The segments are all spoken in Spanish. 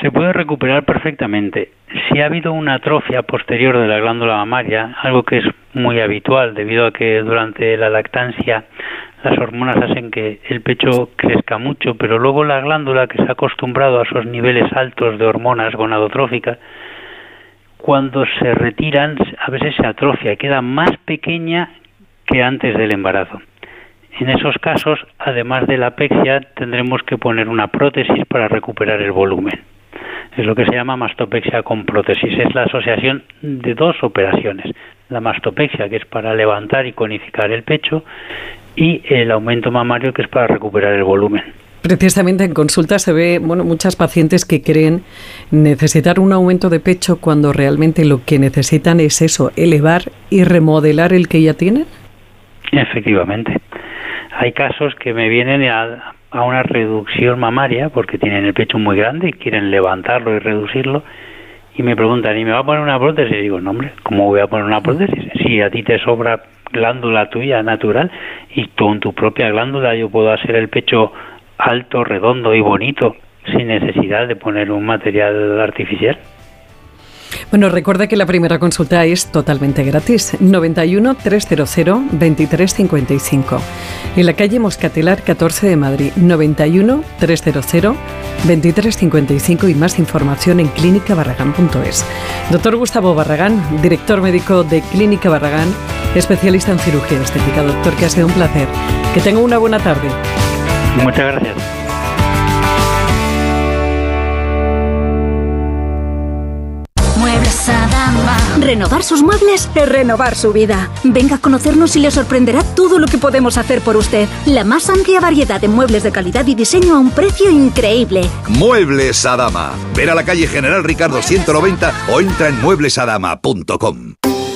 Se puede recuperar perfectamente. Si ha habido una atrofia posterior de la glándula mamaria, algo que es muy habitual debido a que durante la lactancia las hormonas hacen que el pecho crezca mucho, pero luego la glándula, que se ha acostumbrado a esos niveles altos de hormonas gonadotróficas, cuando se retiran a veces se atrofia y queda más pequeña que antes del embarazo. En esos casos, además de la apexia, tendremos que poner una prótesis para recuperar el volumen. Es lo que se llama mastopexia con prótesis. Es la asociación de dos operaciones. La mastopexia, que es para levantar y conificar el pecho, y el aumento mamario, que es para recuperar el volumen. Precisamente en consulta se ve muchas pacientes que creen necesitar un aumento de pecho cuando realmente lo que necesitan es eso, elevar y remodelar el que ya tienen. Efectivamente. Hay casos que me vienen a una reducción mamaria porque tienen el pecho muy grande y quieren levantarlo y reducirlo, y me preguntan, ¿y me va a poner una prótesis? Y digo, no, hombre, ¿cómo voy a poner una prótesis? Si a ti te sobra glándula tuya natural y con tu propia glándula yo puedo hacer el pecho alto, redondo y bonito sin necesidad de poner un material artificial. Bueno, recuerda que la primera consulta es totalmente gratis. 91 300 23 55. En la calle Moscatelar 14 de Madrid. 91 300 23 55 y más información en clínicabarragán.es. Doctor Gustavo Barragán, director médico de Clínica Barragán, especialista en cirugía estética. Doctor, que ha sido un placer. Que tenga una buena tarde. Muchas gracias. Renovar sus muebles es renovar su vida. Venga a conocernos y le sorprenderá todo lo que podemos hacer por usted. La más amplia variedad de muebles de calidad y diseño a un precio increíble. Muebles Adama. Ver a la calle General Ricardo 190 o entra en mueblesadama.com.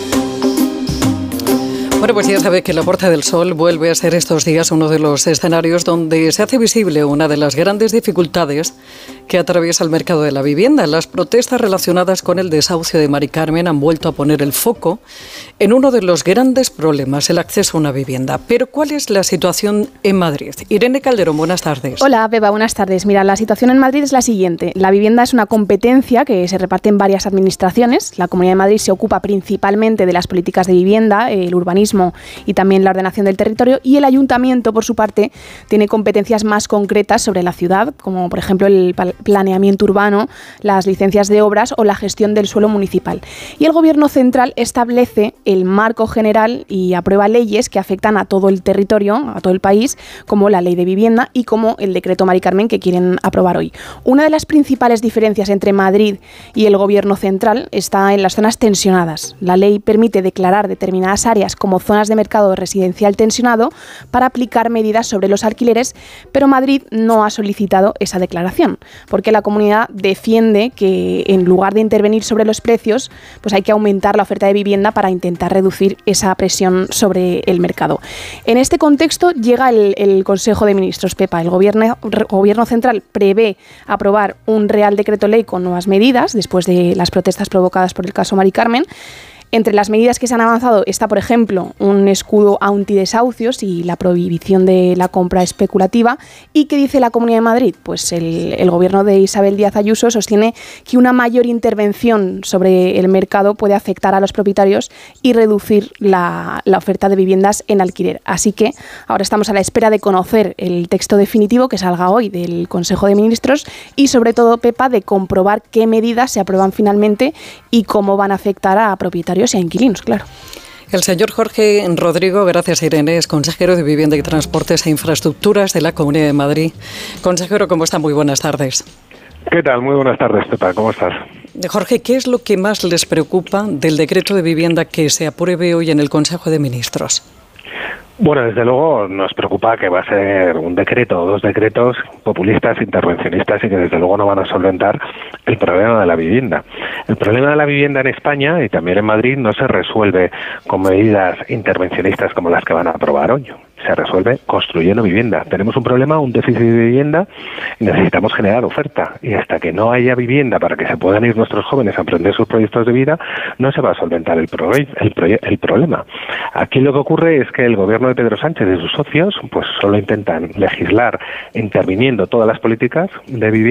Bueno, pues ya sabe que la Puerta del Sol vuelve a ser estos días uno de los escenarios donde se hace visible una de las grandes dificultades que atraviesa el mercado de la vivienda. Las protestas relacionadas con el desahucio de Mari Carmen han vuelto a poner el foco en uno de los grandes problemas, el acceso a una vivienda. Pero ¿cuál es la situación en Madrid? Irene Calderón, buenas tardes. Hola, Beba, buenas tardes. Mira, la situación en Madrid es la siguiente. La vivienda es una competencia que se reparte en varias administraciones. La Comunidad de Madrid se ocupa principalmente de las políticas de vivienda, el urbanismo y también la ordenación del territorio, y el Ayuntamiento, por su parte, tiene competencias más concretas sobre la ciudad, como por ejemplo el planeamiento urbano, las licencias de obras o la gestión del suelo municipal. Y el Gobierno central establece el marco general y aprueba leyes que afectan a todo el territorio, a todo el país, como la Ley de Vivienda y como el Decreto Mari Carmen que quieren aprobar hoy. Una de las principales diferencias entre Madrid y el Gobierno central está en las zonas tensionadas. La ley permite declarar determinadas áreas como zonas de mercado residencial tensionado para aplicar medidas sobre los alquileres, pero Madrid no ha solicitado esa declaración, porque la comunidad defiende que en lugar de intervenir sobre los precios, pues hay que aumentar la oferta de vivienda para intentar reducir esa presión sobre el mercado. En este contexto llega el Consejo de Ministros, Pepa. El Gobierno central prevé aprobar un Real Decreto Ley con nuevas medidas después de las protestas provocadas por el caso Mari Carmen. Entre las medidas que se han avanzado está, por ejemplo, un escudo antidesahucios y la prohibición de la compra especulativa. ¿Y qué dice la Comunidad de Madrid? Pues el gobierno de Isabel Díaz Ayuso sostiene que una mayor intervención sobre el mercado puede afectar a los propietarios y reducir la oferta de viviendas en alquiler. Así que ahora estamos a la espera de conocer el texto definitivo que salga hoy del Consejo de Ministros y, sobre todo, Pepa, de comprobar qué medidas se aprueban finalmente y cómo van a afectar a propietarios y a inquilinos, claro. El señor Jorge Rodrigo, gracias Irene, es consejero de Vivienda y Transportes e Infraestructuras de la Comunidad de Madrid. Consejero, ¿cómo está? Muy buenas tardes. ¿Qué tal? Muy buenas tardes, Pepa. ¿Cómo estás? Jorge, ¿qué es lo que más les preocupa del decreto de vivienda que se apruebe hoy en el Consejo de Ministros? Bueno, desde luego nos preocupa que va a ser un decreto o dos decretos populistas, intervencionistas y que desde luego no van a solventar el problema de la vivienda. El problema de la vivienda en España y también en Madrid no se resuelve con medidas intervencionistas como las que van a aprobar hoy. Se resuelve construyendo vivienda. Tenemos un problema, un déficit de vivienda y necesitamos generar oferta. Y hasta que no haya vivienda para que se puedan ir nuestros jóvenes a emprender sus proyectos de vida, no se va a solventar el problema. Aquí lo que ocurre es que el gobierno de Pedro Sánchez y sus socios pues solo intentan legislar interviniendo todas las políticas de vivienda